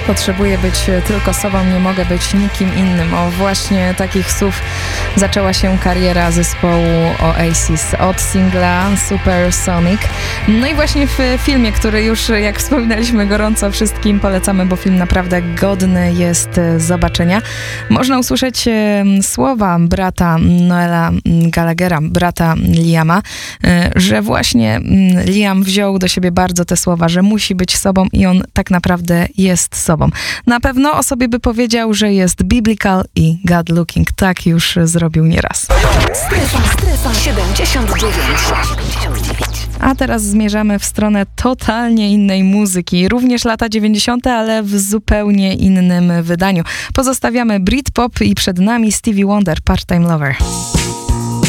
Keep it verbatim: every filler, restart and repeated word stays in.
Potrzebuję być tylko sobą, nie mogę być nikim innym. O właśnie takich słów zaczęła się kariera zespołu Oasis od singla Supersonic. No i właśnie w filmie, który już, jak wspominaliśmy, gorąco wszystkim polecamy, bo film naprawdę godny jest zobaczenia. Można usłyszeć słowa brata Noela Gallaghera, brata Liama, że właśnie Liam wziął do siebie bardzo te słowa, że musi być sobą i on tak naprawdę jest sobą. Na pewno o sobie by powiedział, że jest biblical i God looking. Tak już zrobił nieraz. Strefa, strefa siedemdziesiąt dziewięć. A teraz zmierzamy w stronę totalnie innej muzyki. Również lata dziewięćdziesiąte, ale w zupełnie innym wydaniu. Pozostawiamy Britpop i przed nami Stevie Wonder, Part-Time Lover.